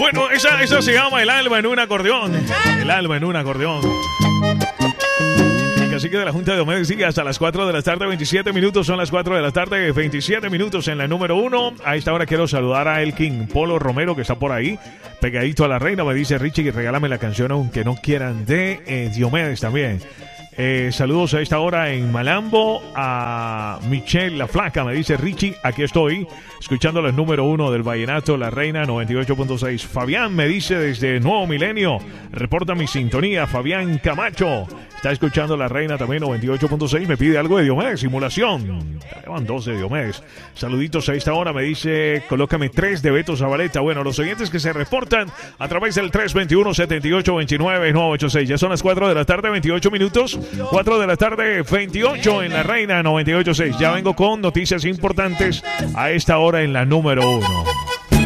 Bueno, esa se llama El alma en un acordeón. El alma en un acordeón. El cacique de la Junta de Diomedes sigue hasta las 4 de la tarde, 27 minutos. Son las 4 de la tarde, 27 minutos en la número 1. A esta hora quiero saludar a Elkin Polo Romero, que está por ahí, pegadito a la reina. Me dice Richie que regálame la canción aunque no quieran de Diomedes también. Saludos a esta hora en Malambo a Michelle la Flaca, me dice Richie, aquí estoy escuchando la número 1 del Vallenato, La Reina 98.6. Fabián me dice desde Nuevo Milenio, reporta mi sintonía. Fabián Camacho está escuchando La Reina también 98.6, me pide algo de Diomedes, simulación. Llevan 2 de Diomedes. Saluditos a esta hora, me dice colócame 3 de Beto Zabaleta. Bueno, los oyentes que se reportan a través del 321-7829-986. Ya son las 4 de la tarde, 28 minutos. 4 de la tarde, 28 en La Reina 98.6. Ya vengo con noticias importantes a esta hora en la número 1.